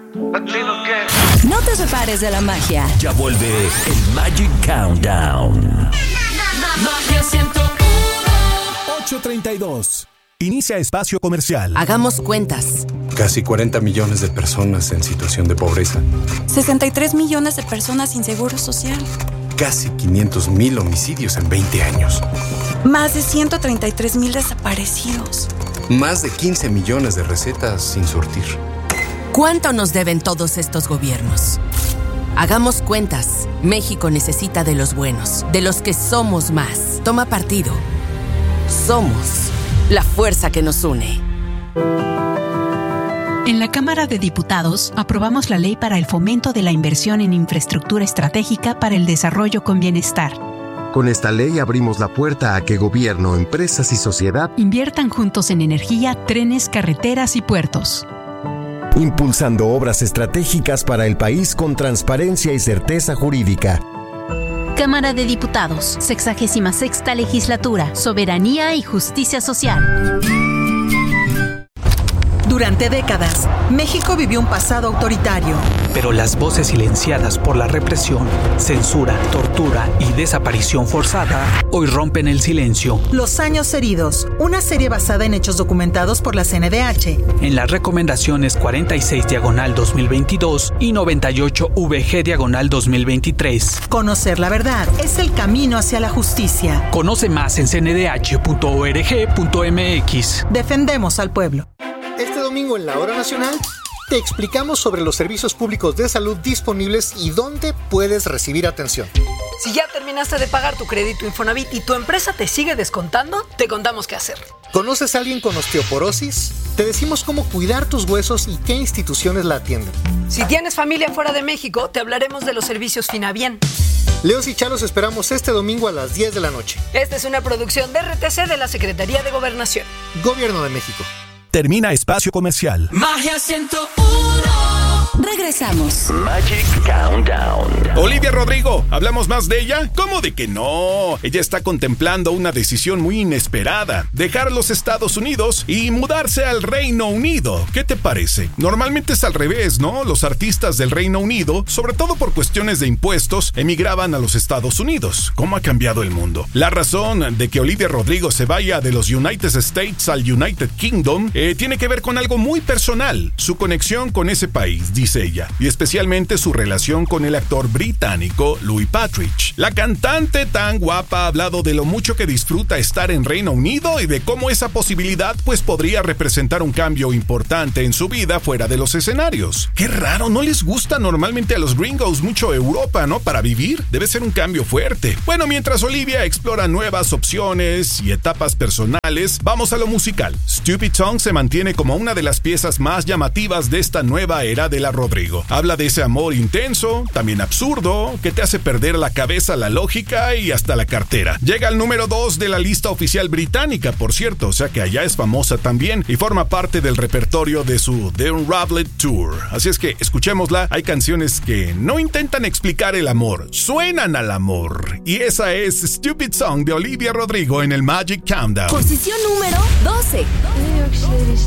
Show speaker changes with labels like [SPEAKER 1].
[SPEAKER 1] No te separes de la magia.
[SPEAKER 2] Ya vuelve el Magic Countdown.
[SPEAKER 3] Magia 101.
[SPEAKER 4] 8:32. Inicia espacio comercial.
[SPEAKER 5] Hagamos cuentas.
[SPEAKER 6] Casi 40 millones de personas en situación de pobreza.
[SPEAKER 7] 63 millones de personas sin seguro social.
[SPEAKER 6] Casi 500,000 homicidios en 20 años.
[SPEAKER 7] Más de 133,000 desaparecidos.
[SPEAKER 6] Más de 15 millones de recetas sin surtir.
[SPEAKER 5] ¿Cuánto nos deben todos estos gobiernos? Hagamos cuentas. México necesita de los buenos, de los que somos más. Toma partido. Somos la fuerza que nos une.
[SPEAKER 8] En la Cámara de Diputados aprobamos la ley para el fomento de la inversión en infraestructura estratégica para el desarrollo con bienestar.
[SPEAKER 9] Con esta ley abrimos la puerta a que gobierno, empresas y sociedad
[SPEAKER 8] inviertan juntos en energía, trenes, carreteras y puertos.
[SPEAKER 10] Impulsando obras estratégicas para el país con transparencia y certeza jurídica.
[SPEAKER 11] Cámara de Diputados, 66ª Legislatura, Soberanía y Justicia Social.
[SPEAKER 12] Durante décadas, México vivió un pasado autoritario.
[SPEAKER 13] Pero las voces silenciadas por la represión, censura, tortura y desaparición forzada hoy rompen el silencio.
[SPEAKER 12] Los años heridos, una serie basada en hechos documentados por la CNDH.
[SPEAKER 13] En las recomendaciones 46/2022 y 98/VG/2023.
[SPEAKER 12] Conocer la verdad es el camino hacia la justicia.
[SPEAKER 13] Conoce más en cndh.org.mx.
[SPEAKER 12] Defendemos al pueblo.
[SPEAKER 14] Este domingo en la Hora Nacional te explicamos sobre los servicios públicos de salud disponibles y dónde puedes recibir atención.
[SPEAKER 15] Si ya terminaste de pagar tu crédito Infonavit y tu empresa te sigue descontando, te contamos qué hacer.
[SPEAKER 14] ¿Conoces a alguien con osteoporosis? Te decimos cómo cuidar tus huesos y qué instituciones la atienden.
[SPEAKER 15] Si tienes familia fuera de México, te hablaremos de los servicios Finabien.
[SPEAKER 14] Leos y Chalos esperamos este domingo a las 10 de la noche.
[SPEAKER 15] Esta es una producción de RTC de la Secretaría de Gobernación.
[SPEAKER 14] Gobierno de México.
[SPEAKER 4] Termina espacio comercial.
[SPEAKER 3] Magia 101.
[SPEAKER 1] Regresamos.
[SPEAKER 2] Magic Countdown.
[SPEAKER 4] Olivia Rodrigo, ¿hablamos más de ella? ¿Cómo de que no? Ella está contemplando una decisión muy inesperada: dejar los Estados Unidos y mudarse al Reino Unido. ¿Qué te parece? Normalmente es al revés, ¿no? Los artistas del Reino Unido, sobre todo por cuestiones de impuestos, emigraban a los Estados Unidos. ¿Cómo ha cambiado el mundo? La razón de que Olivia Rodrigo se vaya de los United States al United Kingdom tiene que ver con algo muy personal: su conexión con ese país, dice ella, y especialmente su relación con el actor británico Louis Partridge. La cantante tan guapa ha hablado de lo mucho que disfruta estar en Reino Unido y de cómo esa posibilidad pues podría representar un cambio importante en su vida fuera de los escenarios. Qué raro, ¿no les gusta normalmente a los gringos mucho Europa, no? Para vivir debe ser un cambio fuerte. Bueno, mientras Olivia explora nuevas opciones y etapas personales, vamos a lo musical. Stupid Song se mantiene como una de las piezas más llamativas de esta nueva era de la Rodrigo. Habla de ese amor intenso, también absurdo, que te hace perder la cabeza, la lógica y hasta la cartera. Llega al número 2 de la lista oficial británica, por cierto, o sea que allá es famosa también y forma parte del repertorio de su The Unraveled Tour. Así es que escuchémosla. Hay canciones que no intentan explicar el amor, suenan al amor. Y esa es Stupid Song de Olivia Rodrigo en el Magic Countdown.
[SPEAKER 1] Posición número 12.
[SPEAKER 16] New York City's